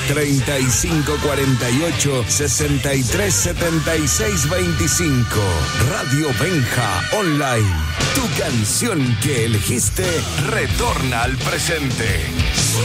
3548-637625. Radio Benja Online. Tu canción que elegiste retorna al presente.